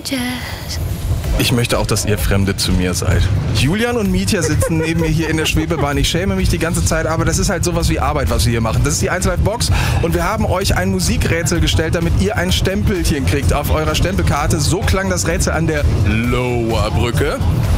Jazz. Ich möchte auch, dass ihr Fremde zu mir seid. Julian und Mietja sitzen neben mir hier in der Schwebebahn. Ich schäme mich die ganze Zeit, aber das ist halt sowas wie Arbeit, was wir hier machen. Das ist die 1Live-Box und wir haben euch ein Musikrätsel gestellt, damit ihr ein Stempelchen kriegt auf eurer Stempelkarte. So klang das Rätsel an der Lower Brücke.